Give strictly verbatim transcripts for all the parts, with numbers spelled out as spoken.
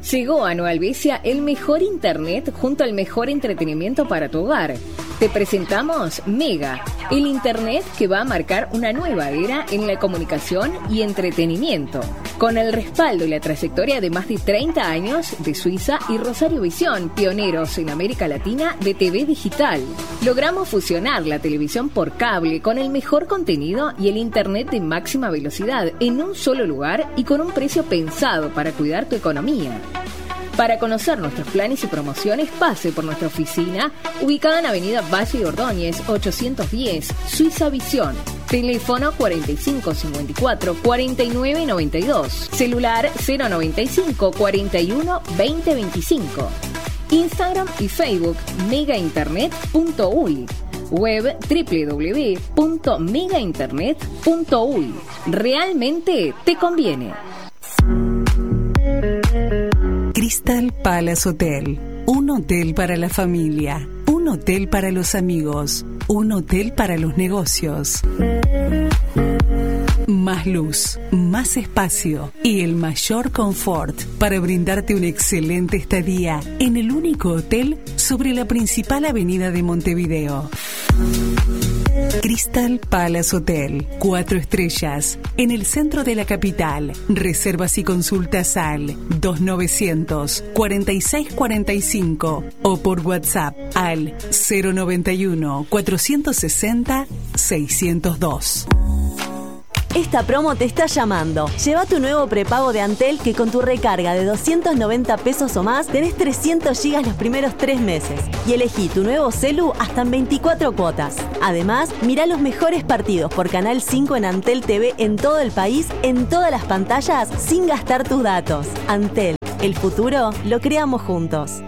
Llegó a Nueva Helvecia el mejor internet junto al mejor entretenimiento para tu hogar. Te presentamos Mega, el internet que va a marcar una nueva era en la comunicación y entretenimiento. Con el respaldo y la trayectoria de más de treinta años de Suiza y Rosario Visión, pioneros en América Latina de T V digital. Logramos fusionar la televisión por cable con el mejor contenido y el internet de máxima velocidad en un solo lugar y con un precio pensado para cuidar tu economía. Para conocer nuestros planes y promociones, pase por nuestra oficina, ubicada en Avenida Valle de Ordóñez, ochocientos diez, Suiza Visión. Teléfono cuarenta y cinco cincuenta y cuatro, cuarenta y nueve noventa y dos. Celular cero noventa y cinco, cuarenta y uno, veinte veinticinco. Instagram y Facebook megainternet punto uy. Web doble u doble u doble u punto megainternet punto uy. Realmente te conviene. Crystal Palace Hotel, un hotel para la familia, un hotel para los amigos, un hotel para los negocios. Más luz, más espacio y el mayor confort para brindarte una excelente estadía en el único hotel sobre la principal avenida de Montevideo. Crystal Palace Hotel, cuatro estrellas, en el centro de la capital. Reservas y consultas al dos novecientos, cuarenta y seis cuarenta y cinco o por WhatsApp al cero noventa y uno, cuatrocientos sesenta, seiscientos dos. Esta promo te está llamando. Lleva tu nuevo prepago de Antel que con tu recarga de doscientos noventa pesos o más tenés trescientos gigas los primeros tres meses. Y elegí tu nuevo celu hasta en veinticuatro cuotas. Además, mirá los mejores partidos por Canal cinco en Antel T V en todo el país, en todas las pantallas, sin gastar tus datos. Antel, el futuro lo creamos juntos.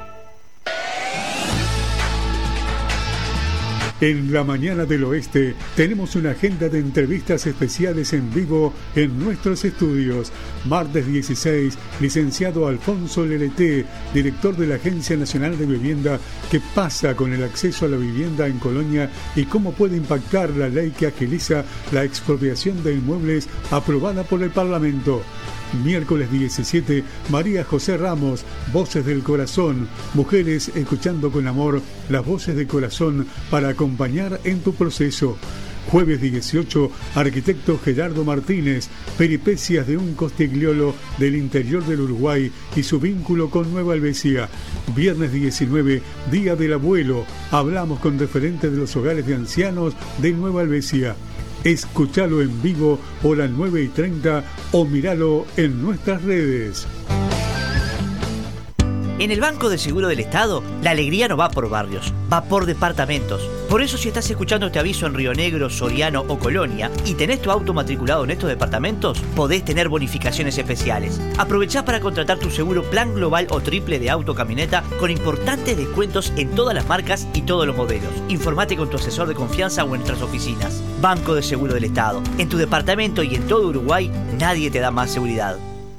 En la mañana del oeste tenemos una agenda de entrevistas especiales en vivo en nuestros estudios. Martes dieciséis, licenciado Alfonso Leleté, director de la Agencia Nacional de Vivienda, ¿qué pasa con el acceso a la vivienda en Colonia y cómo puede impactar la ley que agiliza la expropiación de inmuebles aprobada por el Parlamento? Miércoles diecisiete, María José Ramos, Voces del Corazón, mujeres escuchando con amor las voces del corazón para acompañar en tu proceso. Jueves dieciocho, arquitecto Gerardo Martínez, peripecias de un costigliolo del interior del Uruguay y su vínculo con Nueva Helvecia. Viernes diecinueve, Día del Abuelo, hablamos con referentes de los hogares de ancianos de Nueva Helvecia. Escúchalo en vivo por las nueve y treinta o míralo en nuestras redes. En el Banco de Seguro del Estado, la alegría no va por barrios, va por departamentos. Por eso, si estás escuchando este aviso en Río Negro, Soriano o Colonia y tenés tu auto matriculado en estos departamentos, podés tener bonificaciones especiales. Aprovechá para contratar tu seguro plan global o triple de auto camioneta con importantes descuentos en todas las marcas y todos los modelos. Informate con tu asesor de confianza o en nuestras oficinas. Banco de Seguro del Estado. En tu departamento y en todo Uruguay, nadie te da más seguridad.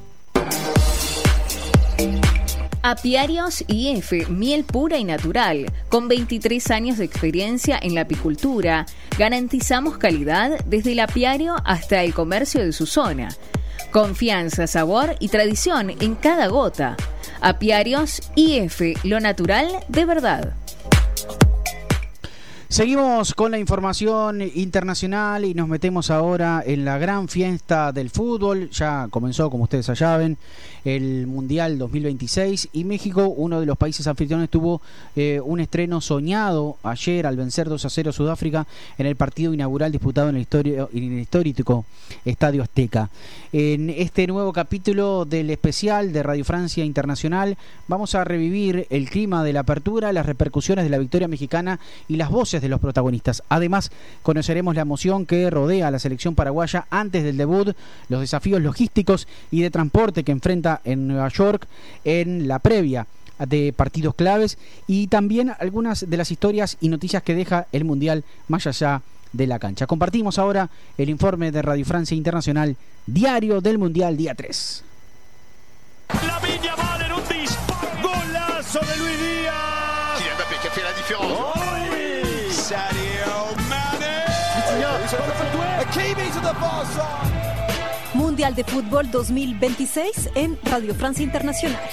Apiarios I F, miel pura y natural. Con veintitrés años de experiencia en la apicultura, garantizamos calidad desde el apiario hasta el comercio de su zona. Confianza, sabor y tradición en cada gota. Apiarios I F, lo natural de verdad. Seguimos con la información internacional y nos metemos ahora en la gran fiesta del fútbol. Ya comenzó, como ustedes ya saben, el Mundial dos mil veintiséis y México, uno de los países anfitriones, tuvo eh, un estreno soñado ayer al vencer dos a cero a Sudáfrica en el partido inaugural disputado en el, histórico, en el histórico Estadio Azteca. En este nuevo capítulo del especial de Radio Francia Internacional vamos a revivir el clima de la apertura, las repercusiones de la victoria mexicana y las voces de los protagonistas. Además, conoceremos la emoción que rodea a la selección paraguaya antes del debut, los desafíos logísticos y de transporte que enfrenta en Nueva York en la previa de partidos claves y también algunas de las historias y noticias que deja el Mundial más allá de la cancha. Compartimos ahora el informe de Radio Francia Internacional, Diario del Mundial, día tres. La Viña Mal en un disparo, golazo de Luis Díaz. Kylian Mbappé qui a fait la différence. Oh oui. Sadio Mané. Hakimi to the far side. Mundial Mundial de Fútbol dos mil veintiséis en Radio Francia Internacional.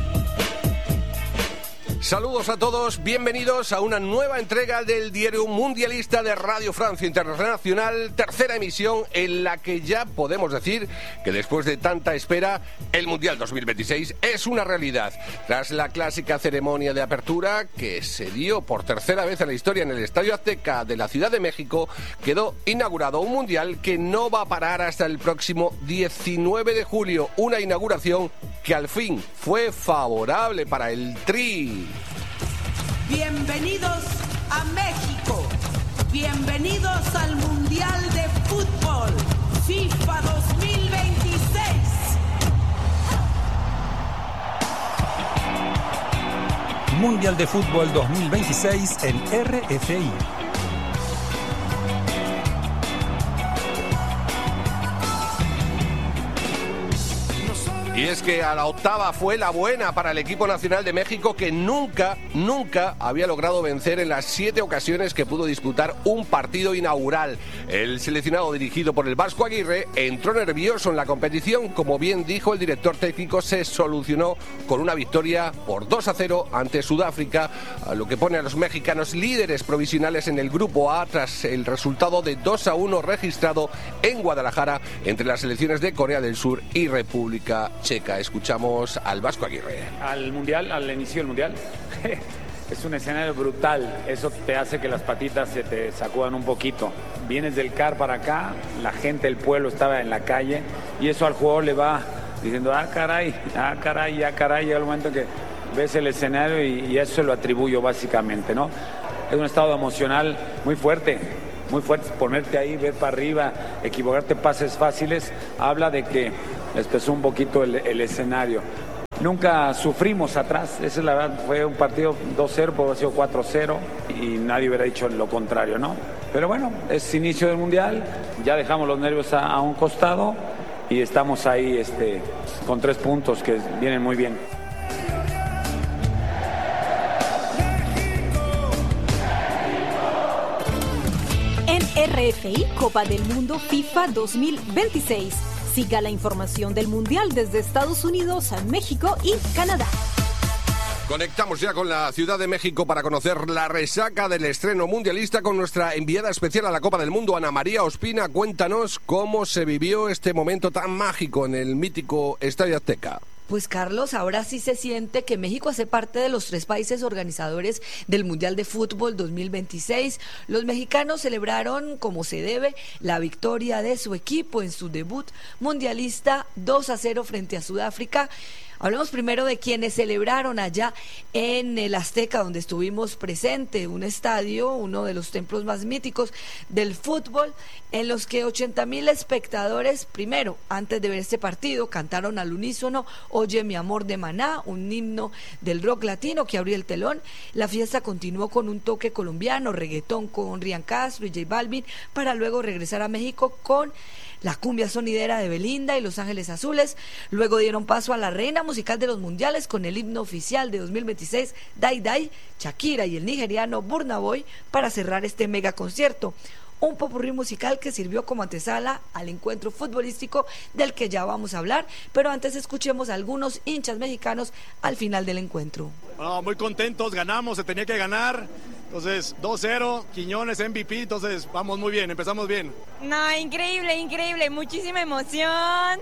Saludos a todos, bienvenidos a una nueva entrega del Diario Mundialista de Radio Francia Internacional, tercera emisión en la que ya podemos decir que después de tanta espera, el Mundial dos mil veintiséis es una realidad. Tras la clásica ceremonia de apertura que se dio por tercera vez en la historia en el Estadio Azteca de la Ciudad de México, quedó inaugurado un Mundial que no va a parar hasta el próximo diecinueve de julio, una inauguración que al fin fue favorable para el Tri. Bienvenidos a México, bienvenidos al Mundial de Fútbol FIFA dos mil veintiséis. Mundial de Fútbol dos mil veintiséis en R F I. Y es que a la octava fue la buena para el equipo nacional de México, que nunca, nunca había logrado vencer en las siete ocasiones que pudo disputar un partido inaugural. El seleccionado dirigido por el Vasco Aguirre entró nervioso en la competición. Como bien dijo el director técnico, se solucionó con una victoria por dos a cero ante Sudáfrica, lo que pone a los mexicanos líderes provisionales en el Grupo A tras el resultado de dos a uno registrado en Guadalajara entre las selecciones de Corea del Sur y República Checa. Escuchamos al Vasco Aguirre. Al mundial, al inicio del mundial, es un escenario brutal. Eso te hace que las patitas se te sacudan un poquito. Vienes del C A R para acá, la gente, el pueblo estaba en la calle y eso al jugador le va diciendo, ah caray, ah caray, ah caray. Llega el momento que ves el escenario y, y eso se lo atribuyo básicamente, ¿no? Es un estado emocional muy fuerte. Muy fuerte, ponerte ahí, ver para arriba, equivocarte, pases fáciles, habla de que les pesó un poquito el, el escenario. Nunca sufrimos atrás, esa es la verdad, fue un partido dos cero, puede haber sido cuatro cero y nadie hubiera dicho lo contrario, ¿no? Pero bueno, es inicio del Mundial, ya dejamos los nervios a, a un costado y estamos ahí este, con tres puntos que vienen muy bien. R F I Copa del Mundo FIFA dos mil veintiséis. Siga la información del Mundial desde Estados Unidos, México y Canadá. Conectamos ya con la Ciudad de México para conocer la resaca del estreno mundialista con nuestra enviada especial a la Copa del Mundo, Ana María Ospina. Cuéntanos cómo se vivió este momento tan mágico en el mítico Estadio Azteca. Pues Carlos, ahora sí se siente que México hace parte de los tres países organizadores del Mundial de Fútbol dos mil veintiséis. Los mexicanos celebraron como se debe la victoria de su equipo en su debut mundialista dos a cero frente a Sudáfrica. Hablemos primero de quienes celebraron allá en el Azteca, donde estuvimos presente, un estadio, uno de los templos más míticos del fútbol, en los que ochenta mil espectadores, primero, antes de ver este partido, cantaron al unísono Oye mi amor de Maná, un himno del rock latino que abrió el telón. La fiesta continuó con un toque colombiano, reggaetón con Ryan Castro y J Balvin, para luego regresar a México con la cumbia sonidera de Belinda y Los Ángeles Azules. Luego dieron paso a la reina musical de los mundiales con el himno oficial de dos mil veintiséis, Dai Dai, Shakira y el nigeriano Burna Boy, para cerrar este mega concierto. Un popurrí musical que sirvió como antesala al encuentro futbolístico del que ya vamos a hablar, pero antes escuchemos a algunos hinchas mexicanos al final del encuentro. Oh, muy contentos, ganamos, se tenía que ganar, entonces dos cero, Quiñones M V P, entonces vamos muy bien, empezamos bien. No, increíble, increíble, muchísima emoción,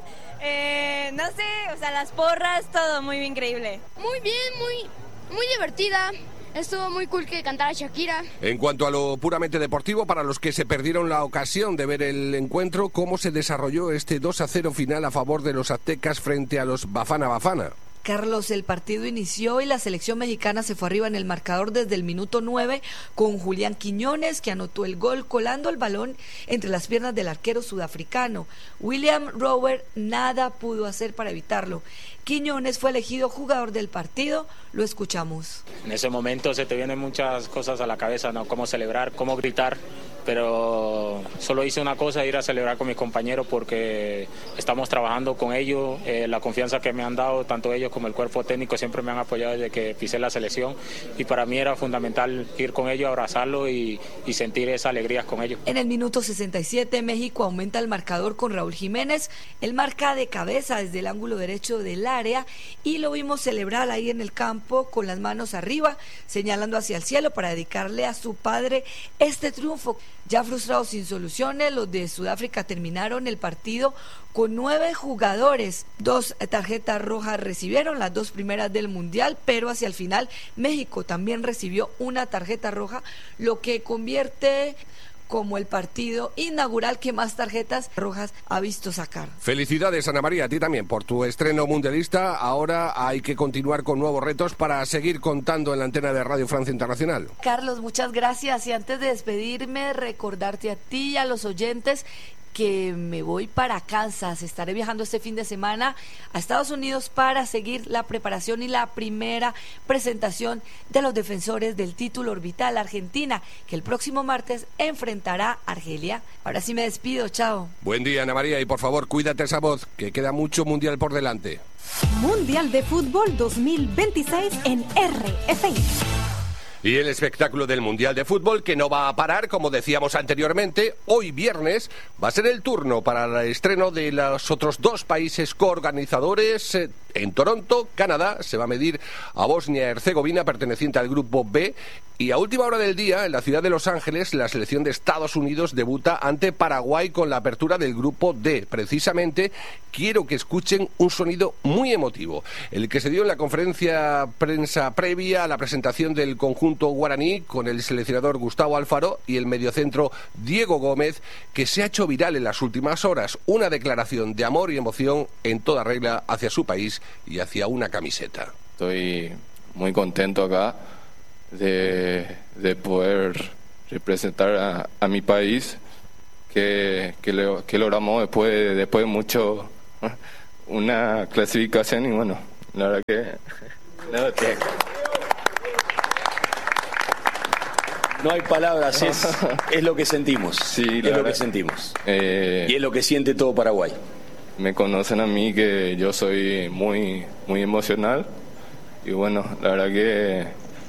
eh, no sé, o sea, las porras, todo muy increíble. Muy bien, muy, muy divertida. Estuvo muy cool que cantara Shakira. En cuanto a lo puramente deportivo, para los que se perdieron la ocasión de ver el encuentro, ¿cómo se desarrolló este dos a cero final a favor de los aztecas frente a los Bafana Bafana? Carlos, el partido inició y la selección mexicana se fue arriba en el marcador desde el minuto nueve con Julián Quiñones, que anotó el gol colando el balón entre las piernas del arquero sudafricano. William Robert nada pudo hacer para evitarlo. Quiñones fue elegido jugador del partido, lo escuchamos. En ese momento se te vienen muchas cosas a la cabeza, ¿no? Cómo celebrar, cómo gritar, pero solo hice una cosa, ir a celebrar con mis compañeros porque estamos trabajando con ellos, eh, la confianza que me han dado tanto ellos como el cuerpo técnico siempre me han apoyado desde que pisé la selección y para mí era fundamental ir con ellos, abrazarlos y, y sentir esa alegría con ellos. En el minuto sesenta y siete, México aumenta el marcador con Raúl Jiménez. Él marca de cabeza desde el ángulo derecho del área y lo vimos celebrar ahí en el campo con las manos arriba, señalando hacia el cielo para dedicarle a su padre este triunfo. Ya frustrados sin soluciones, los de Sudáfrica terminaron el partido con nueve jugadores. Dos tarjetas rojas recibieron, las dos primeras del Mundial, pero hacia el final México también recibió una tarjeta roja, lo que convierte como el partido inaugural que más tarjetas rojas ha visto sacar. Felicidades, Ana María, a ti también por tu estreno mundialista. Ahora hay que continuar con nuevos retos para seguir contando en la antena de Radio Francia Internacional. Carlos, muchas gracias. Y antes de despedirme, recordarte a ti y a los oyentes que me voy para Kansas. Estaré viajando este fin de semana a Estados Unidos para seguir la preparación y la primera presentación de los defensores del título orbital Argentina, que el próximo martes enfrentará a Argelia. Ahora sí me despido, chao. Buen día, Ana María, y por favor, cuídate esa voz, que queda mucho mundial por delante. Mundial de Fútbol dos mil veintiséis en R F I. Y el espectáculo del Mundial de Fútbol, que no va a parar, como decíamos anteriormente, hoy viernes va a ser el turno para el estreno de los otros dos países coorganizadores. En Toronto, Canadá, se va a medir a Bosnia y Herzegovina, perteneciente al grupo B. Y a última hora del día, en la ciudad de Los Ángeles, la selección de Estados Unidos debuta ante Paraguay con la apertura del grupo D. Precisamente, quiero que escuchen un sonido muy emotivo, el que se dio en la conferencia prensa previa a la presentación del conjunto guaraní con el seleccionador Gustavo Alfaro y el mediocentro Diego Gómez, que se ha hecho viral en las últimas horas. Una declaración de amor y emoción en toda regla hacia su país y hacia una camiseta. Estoy muy contento acá de, de poder representar a, a mi país, que, que, lo, que logramos después de, después de mucho una clasificación y bueno, la verdad que... No, que... no hay palabras, es, es lo que sentimos, sí, es verdad, lo que sentimos eh, y es lo que siente todo Paraguay. Me conocen a mí que yo soy muy, muy emocional y bueno, la verdad que